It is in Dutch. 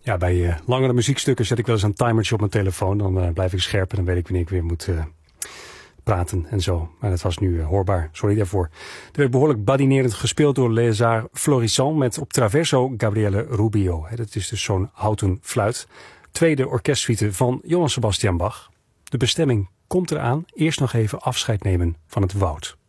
Ja, bij langere muziekstukken zet ik wel eens een timertje op mijn telefoon. Dan blijf ik scherp en dan weet ik wanneer ik weer moet praten en zo. Maar dat was nu hoorbaar. Sorry daarvoor. Er werd behoorlijk badinerend gespeeld door Les Arts Florissants met op traverso Gabriele Rubio. Dat is dus zo'n houten fluit. Tweede orkestsuite van Johann Sebastian Bach. De bestemming komt eraan. Eerst nog even afscheid nemen van het woud.